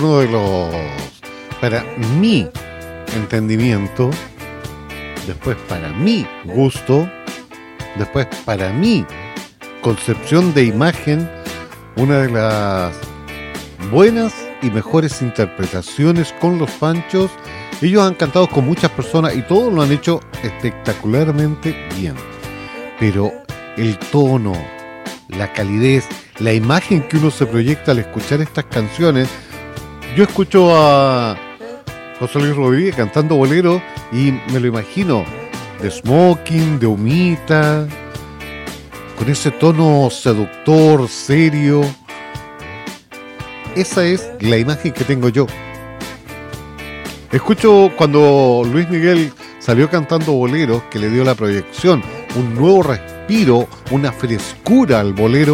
uno de los, para mi entendimiento, después para mi gusto, después para mi concepción de imagen, una de las buenas y mejores interpretaciones con los Panchos. Ellos han cantado con muchas personas y todos lo han hecho espectacularmente bien, pero el tono, la calidez, la imagen que uno se proyecta al escuchar estas canciones. Yo escucho a José Luis Rodríguez cantando bolero y me lo imagino de smoking, de humita, con ese tono seductor, serio. Esa es la imagen que tengo yo. Escucho cuando Luis Miguel salió cantando boleros, que le dio la proyección, un nuevo respiro, una frescura al bolero.